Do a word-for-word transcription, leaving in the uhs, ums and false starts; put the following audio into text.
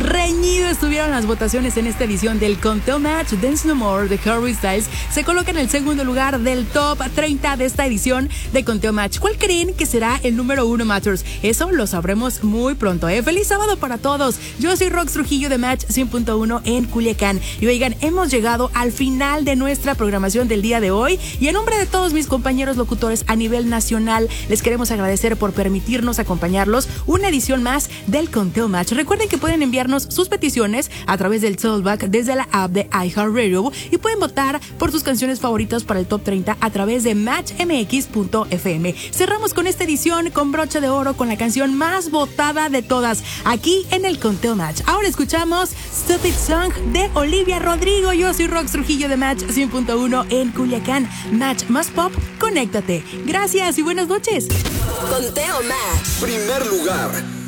Reñido estuvieron las votaciones en esta edición del Conteo Match. Dance No More de Harry Styles se coloca en el segundo lugar del top treinta de esta edición de Conteo Match. ¿Cuál creen que será el número uno, Matters? Eso lo sabremos muy pronto, ¿eh? ¡Feliz sábado para todos! Yo soy Rox Trujillo de Match cien punto uno en Culiacán. Y oigan, hemos llegado al final de nuestra programación del día de hoy. Y en nombre de todos mis compañeros locutores a nivel nacional, les queremos agradecer por permitirnos acompañarlos una edición más del Conteo Match. Recuerden que pueden enviarnos sus peticiones a través del Talkback desde la app de iHeartRadio y pueden votar por sus canciones favoritas para el top treinta a través de match m x punto f m. Cerramos con esta edición con broche de oro con la canción más votada de todas aquí en el Conteo Match. Ahora escuchamos Stupid Song de Olivia Rodrigo. Yo soy Rox Trujillo de Match cien punto uno en Culiacán. Match más pop, conéctate. Gracias y buenas noches. Conteo Match. Primer lugar.